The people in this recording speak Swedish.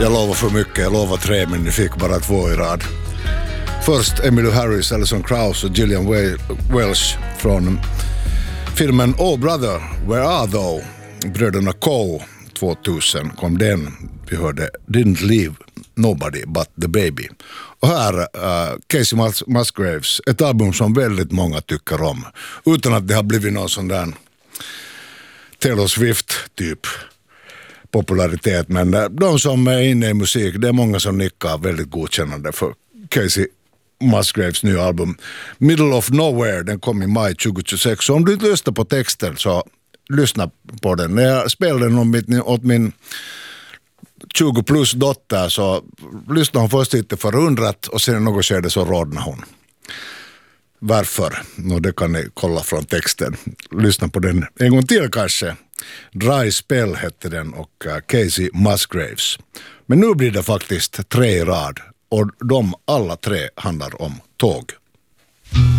Jag lovar för mycket, jag lovar 3 men ni fick bara 2 i rad. Först Emmylou Harris, Alison Krauss och Gillian Welch från filmen Oh Brother, Where Are Thou? Bröderna Coe 2000 kom den. Vi hörde Didn't Leave Nobody But The Baby. Och här Casey Musgraves, ett album som väldigt många tycker om. Utan att det har blivit någon sån där Taylor Swift typ popularitet. Men de som är inne i musik, det är många som nickar väldigt godkännande för Casey Musgraves nya album Middle of Nowhere. Den kom i maj 2026. Så om du inte lyssnar på texten så lyssna på den. När jag spelade den åt min 20 plus dotter så lyssnade hon först lite förundrat och sen något skede så rodnade hon. Varför? Det kan ni kolla från texten. Lyssna på den en gång till kanske. Dry Spell hette den och Casey Musgraves. Men nu blir det faktiskt 3 i rad och de alla 3 handlar om tåg.